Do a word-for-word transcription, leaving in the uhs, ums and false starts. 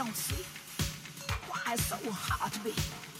don't see why it's so hard to be.